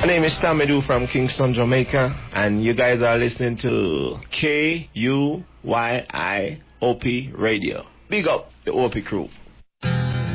My name is Tamidou from Kingston, Jamaica, and you guys are listening to KUYIOP Radio. Big up the OP crew.